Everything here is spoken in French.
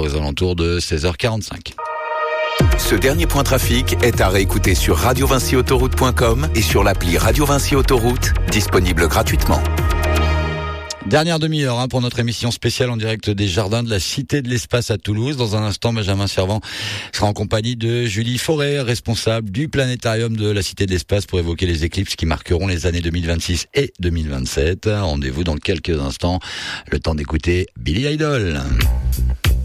aux alentours de 16h45. Ce dernier point trafic est à réécouter sur radiovincyautoroute.com et sur l'appli Radio Vinci Autoroute, disponible gratuitement. Dernière demi-heure pour notre émission spéciale en direct des jardins de la Cité de l'Espace à Toulouse. Dans un instant, Benjamin Servant sera en compagnie de Julie Forêt, responsable du planétarium de la Cité de l'Espace, pour évoquer les éclipses qui marqueront les années 2026 et 2027. Rendez-vous dans quelques instants. Le temps d'écouter Billy Idol.